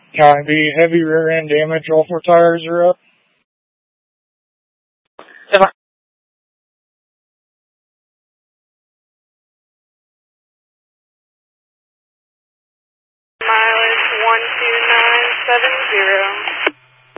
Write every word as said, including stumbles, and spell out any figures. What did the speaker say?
Copy. Heavy rear end damage. All four tires are up. Mileage one two nine seven zero.